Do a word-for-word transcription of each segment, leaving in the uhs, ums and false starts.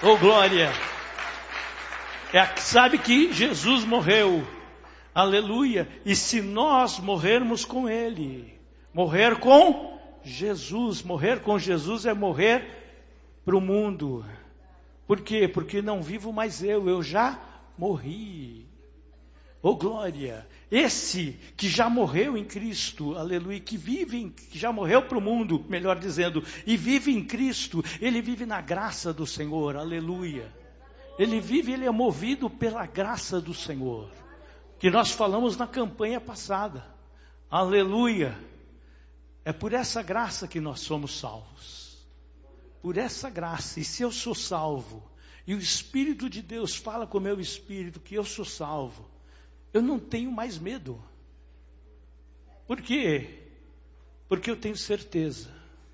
Oh, glória! É, sabe que Jesus morreu. Aleluia! E se nós morrermos com Ele, morrer com Jesus, morrer com Jesus é morrer para o mundo. Por quê? Porque não vivo mais eu, eu já morri. Oh, glória! Esse que já morreu em Cristo, aleluia, que vive, em, que já morreu para o mundo, melhor dizendo, e vive em Cristo, ele vive na graça do Senhor, aleluia. Ele vive, ele é movido pela graça do Senhor, que nós falamos na campanha passada, aleluia. É por essa graça que nós somos salvos, por essa graça, e se eu sou salvo, e o Espírito de Deus fala com o meu espírito que eu sou salvo, eu não tenho mais medo. Por quê? Porque eu tenho certeza.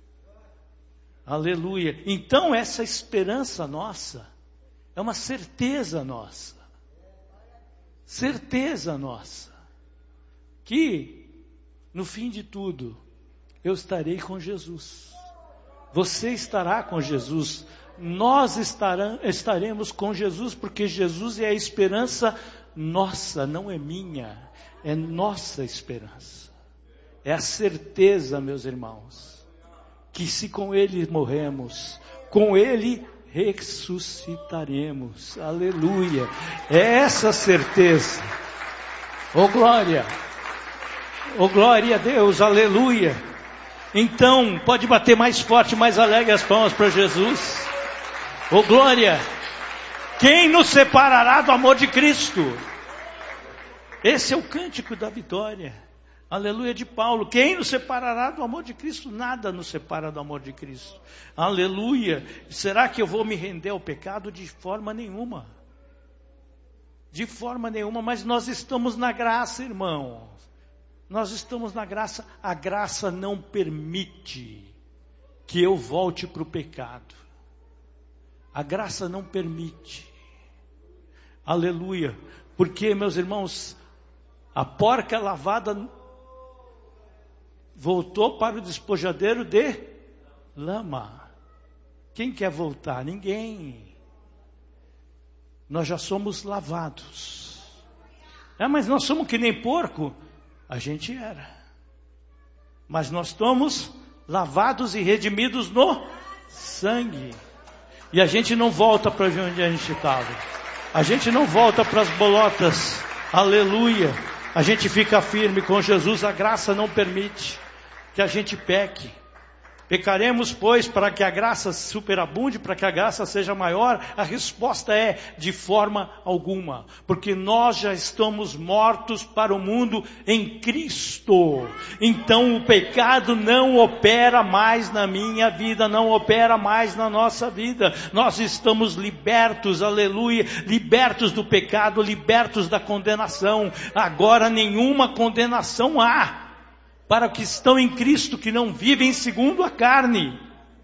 Aleluia. Então essa esperança nossa é uma certeza nossa. Certeza nossa. Que no fim de tudo eu estarei com Jesus. Você estará com Jesus. Nós estará, estaremos com Jesus, porque Jesus é a esperança nossa, não é minha, é nossa esperança. É a certeza, meus irmãos, que se com Ele morremos, com Ele ressuscitaremos. Aleluia! É essa certeza. Oh, glória! Oh, glória a Deus! Aleluia! Então, pode bater mais forte, mais alegre as palmas para Jesus. Oh, glória! Quem nos separará do amor de Cristo? Esse é o cântico da vitória. Aleluia, de Paulo. Quem nos separará do amor de Cristo? Nada nos separa do amor de Cristo. Aleluia. Será que eu vou me render ao pecado? De forma nenhuma. De forma nenhuma, mas nós estamos na graça, irmãos. Nós estamos na graça. A graça não permite que eu volte para o pecado. A graça não permite. Aleluia. Porque, meus irmãos, a porca lavada voltou para o despojadeiro de lama. Quem quer voltar? Ninguém. Nós já somos lavados. É, mas nós somos que nem porco? A gente era. Mas nós estamos lavados e redimidos no sangue. E a gente não volta para onde a gente estava. A gente não volta para as bolotas. Aleluia. A gente fica firme com Jesus. A graça não permite que a gente peque. Pecaremos, pois, para que a graça superabunde, para que a graça seja maior? A resposta é, de forma alguma. Porque nós já estamos mortos para o mundo em Cristo. Então o pecado não opera mais na minha vida, não opera mais na nossa vida. Nós estamos libertos, aleluia, libertos do pecado, libertos da condenação. Agora nenhuma condenação há para os que estão em Cristo, que não vivem segundo a carne.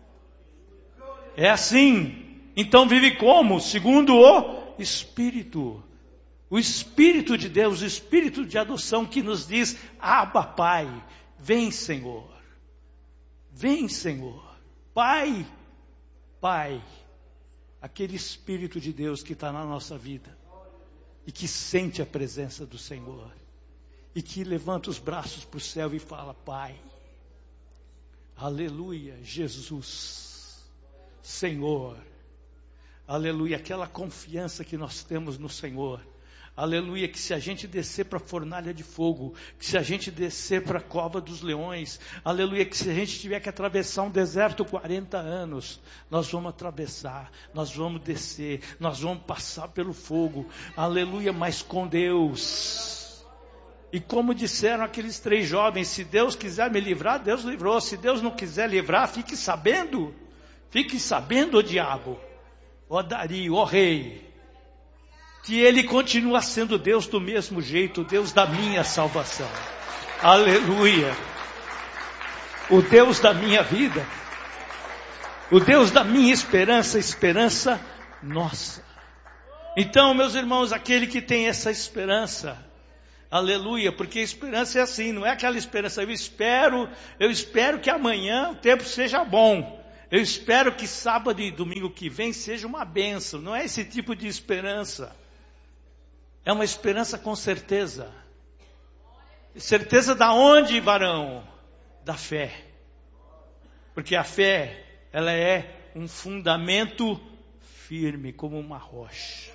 É assim. Então vive como? Segundo o Espírito. O Espírito de Deus, o Espírito de adoção que nos diz: Abba, Pai, vem, Senhor. Vem, Senhor. Pai, Pai. Aquele Espírito de Deus que está na nossa vida e que sente a presença do Senhor. E que levanta os braços para o céu e fala: Pai, aleluia, Jesus, Senhor, aleluia, aquela confiança que nós temos no Senhor, aleluia, que se a gente descer para a fornalha de fogo, que se a gente descer para a cova dos leões, aleluia, que se a gente tiver que atravessar um deserto quarenta anos, nós vamos atravessar, nós vamos descer, nós vamos passar pelo fogo, aleluia, mas com Deus. E como disseram aqueles três jovens: se Deus quiser me livrar, Deus livrou. Se Deus não quiser livrar, fique sabendo. Fique sabendo, ó diabo, ó Dario, ó rei, que Ele continua sendo Deus do mesmo jeito, Deus da minha salvação. Aleluia. O Deus da minha vida. O Deus da minha esperança, esperança nossa. Então, meus irmãos, aquele que tem essa esperança, aleluia, porque a esperança é assim, não é aquela esperança, eu espero, eu espero que amanhã o tempo seja bom, Eu espero que sábado e domingo que vem seja uma bênção. Não é esse tipo de esperança. É uma esperança com certeza. Certeza da onde, varão? Da fé. Porque a fé, ela é um fundamento firme, como uma rocha.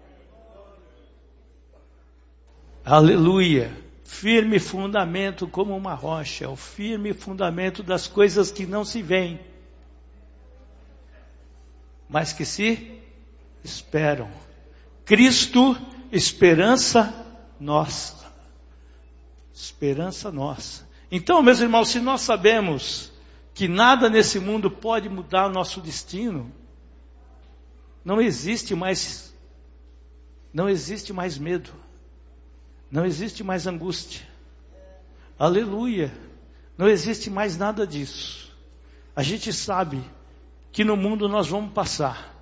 Aleluia. Firme fundamento como uma rocha. É o firme fundamento das coisas que não se veem, mas que se esperam. Cristo, esperança nossa. Esperança nossa. Então, meus irmãos, se nós sabemos que nada nesse mundo pode mudar o nosso destino, não existe mais, não existe mais medo, não existe mais angústia. Aleluia. Não existe mais nada disso. A gente sabe que no mundo nós vamos passar,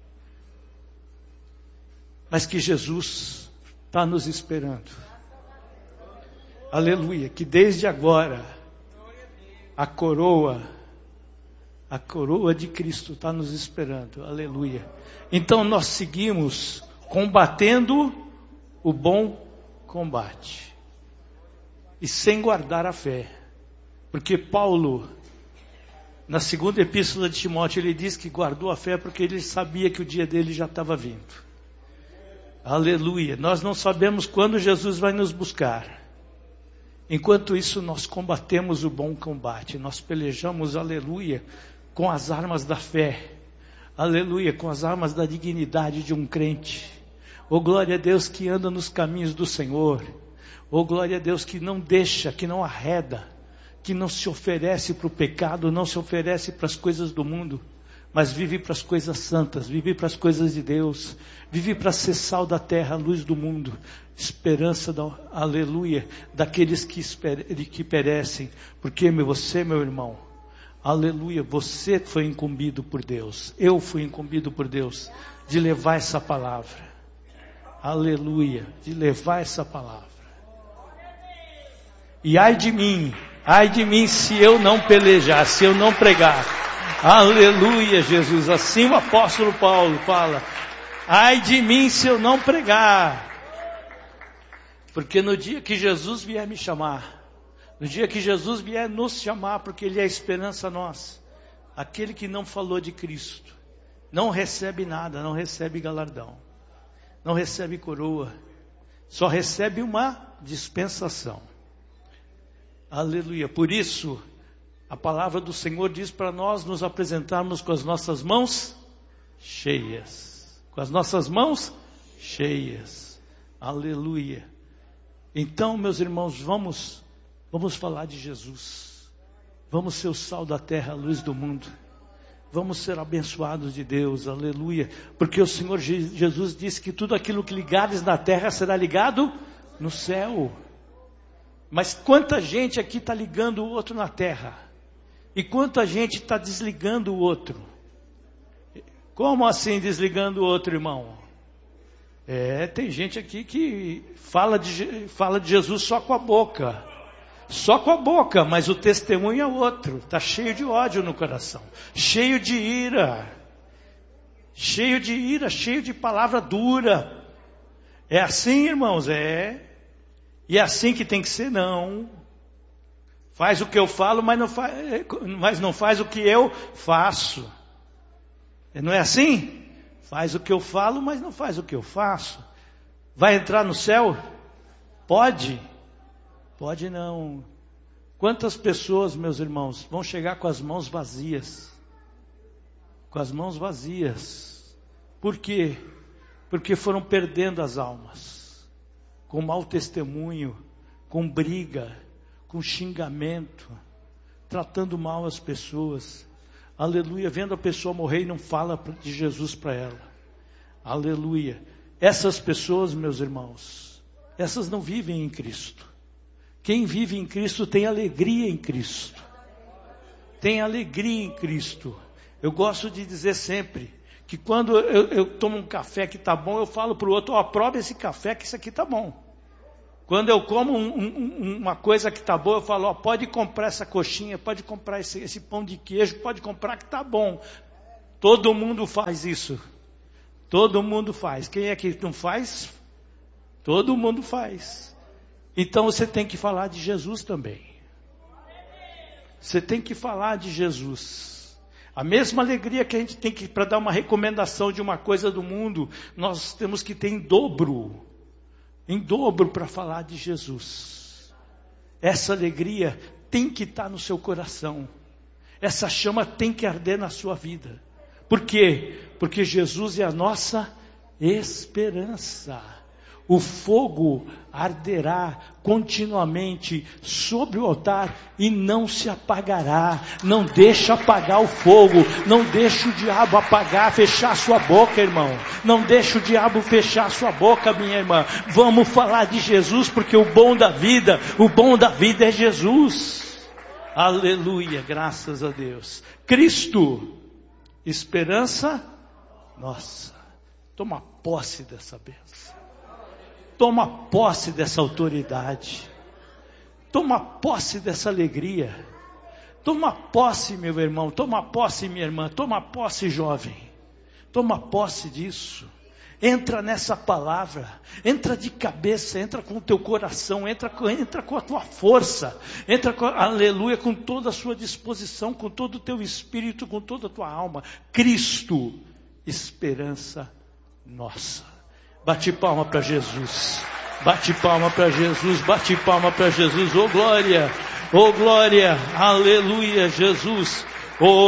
mas que Jesus está nos esperando. Aleluia, que desde agora a coroa, a coroa de Cristo está nos esperando. Aleluia. Então nós seguimos combatendo o bom combate e sem guardar a fé, porque Paulo, na segunda epístola de Timóteo, ele diz que guardou a fé porque ele sabia que o dia dele já estava vindo. Aleluia. Nós não sabemos quando Jesus vai nos buscar. Enquanto isso, nós combatemos o bom combate. Nós pelejamos, aleluia, com as armas da fé. Aleluia, com as armas da dignidade de um crente. Oh, glória a Deus que anda nos caminhos do Senhor. Oh, glória a Deus que não deixa, que não arreda, que não se oferece para o pecado, não se oferece para as coisas do mundo, mas vive para as coisas santas, vive para as coisas de Deus, vive para ser sal da terra, luz do mundo, esperança, da, aleluia, daqueles que, esper, que perecem, porque você, meu irmão, aleluia, você foi incumbido por Deus, eu fui incumbido por Deus, de levar essa palavra, aleluia, de levar essa palavra. E ai de mim, ai de mim se eu não pelejar, se eu não pregar. Aleluia, Jesus. Assim o apóstolo Paulo fala. Ai de mim se eu não pregar. Porque no dia que Jesus vier me chamar, no dia que Jesus vier nos chamar, porque Ele é a esperança nossa, aquele que não falou de Cristo, não recebe nada, não recebe galardão, não recebe coroa, só recebe uma dispensação. Aleluia. Por isso, a palavra do Senhor diz para nós nos apresentarmos com as nossas mãos cheias. Com as nossas mãos cheias. Aleluia. Então, meus irmãos, vamos, vamos falar de Jesus. Vamos ser o sal da terra, a luz do mundo. Vamos ser abençoados de Deus. Aleluia. Porque o Senhor Jesus disse que tudo aquilo que ligares na terra será ligado no céu. Mas quanta gente aqui está ligando o outro na terra? E quanta gente está desligando o outro? Como assim desligando o outro, irmão? É, tem gente aqui que fala de, fala de Jesus só com a boca. Só com a boca, mas o testemunho é outro. Está cheio de ódio no coração. Cheio de ira. Cheio de ira, cheio de palavra dura. É assim, irmãos? É. E é assim que tem que ser? Não. Faz o que eu falo, mas não faz, mas não faz o que eu faço. Não é assim? Faz o que eu falo, mas não faz o que eu faço. Vai entrar no céu? Pode? Pode não. Quantas pessoas, meus irmãos, vão chegar com as mãos vazias? Com as mãos vazias. Por quê? Porque foram perdendo as almas. Com mau testemunho, com briga, com xingamento, tratando mal as pessoas. Aleluia, vendo a pessoa morrer e não fala de Jesus para ela. Aleluia. Essas pessoas, meus irmãos, essas não vivem em Cristo. Quem vive em Cristo tem alegria em Cristo. Tem alegria em Cristo. Eu gosto de dizer sempre que quando eu, eu tomo um café que está bom, eu falo para o outro, ó, prova esse café que isso aqui está bom. Quando eu como um, um, uma coisa que está boa, eu falo, ó, pode comprar essa coxinha, pode comprar esse, esse pão de queijo, pode comprar que está bom. Todo mundo faz isso. Todo mundo faz. Quem é que não faz? Todo mundo faz. Então você tem que falar de Jesus também. Você tem que falar de Jesus. A mesma alegria que a gente tem que, para dar uma recomendação de uma coisa do mundo, nós temos que ter em dobro. Em dobro para falar de Jesus. Essa alegria tem que estar no seu coração. Essa chama tem que arder na sua vida. Por quê? Porque Jesus é a nossa esperança. O fogo arderá continuamente sobre o altar e não se apagará. Não deixa apagar o fogo. Não deixa o diabo apagar, fechar a sua boca, irmão. Não deixa o diabo fechar a sua boca, minha irmã. Vamos falar de Jesus, porque o bom da vida, o bom da vida é Jesus. Aleluia, graças a Deus. Cristo, esperança nossa. Toma posse dessa bênção. Toma posse dessa autoridade. Toma posse dessa alegria. Toma posse, meu irmão. Toma posse, minha irmã. Toma posse, jovem. Toma posse disso. Entra nessa palavra. Entra de cabeça. Entra com o teu coração. Entra, entra com a tua força. Entra, com, aleluia, com toda a sua disposição. Com todo o teu espírito. Com toda a tua alma. Cristo, esperança nossa. Bate palma para Jesus. Bate palma para Jesus. Bate palma para Jesus. Oh glória. Oh glória. Aleluia, Jesus. Oh